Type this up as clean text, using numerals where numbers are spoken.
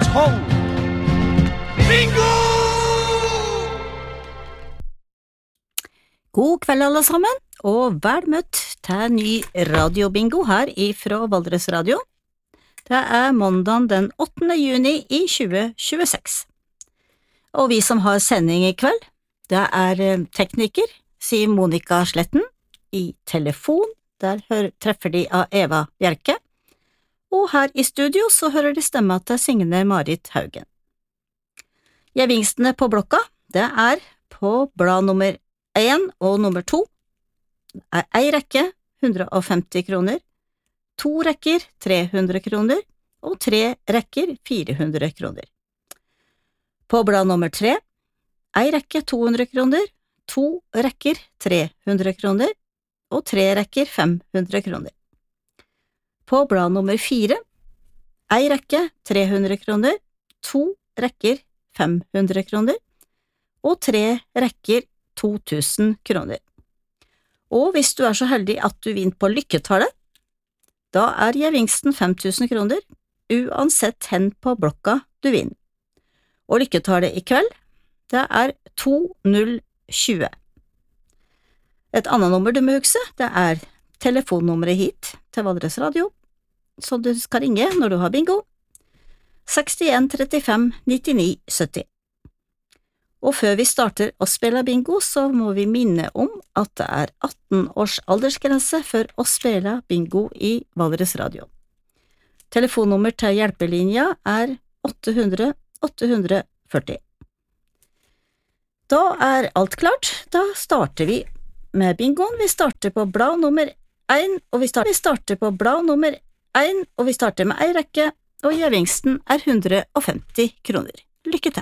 12. Bingo! God kveld alle sammen, og vel møtt til ny radiobingo her ifra Valdres Radio. Det mandagen den 8. juni i 2026. Og vi som har sending i kveld, det tekniker, sier Monika Sletten, i telefon, der treffer de av Eva Bjerke, og her i studio så hører de stemme til Signe Marit Haugen. Gevinstene på blokka, det på blad nummer 1 og nummer 2, ei rekke 150 kroner, 2 rekker 300 kroner og 3 rekker 400 kroner. På blad nummer 3, ei rekke 200 kroner, 2 rekker 300 kroner og 3 rekker 500 kroner. På blad nummer 4, ei rekke 300 kroner, 2 rekker 500 kroner og 3 rekker 2000 kroner. Og hvis du så heldig at du vinner på lykketallet, da gevinsten 5000 kroner, uansett hen på blokka du vinner. Og lykketallet i kveld, det 2020. Et annet nummer du må huske, det telefonnummeret hit til Valdres Radio, så du skal ringe når du har bingo, 61 35 99 70. Og før vi starter å spille bingo, så må vi minne om at det 18 års aldersgrense for å spille bingo i Valdres Radio. Telefonnummer til hjelpelinja 800 840. Da alt klart, da starter vi med bingoen. Vi starter på blad nummer 1, og vi starter på blad nummer 1, og vi starter med ei rekke, og gevinsten 150 kroner. Lykke til!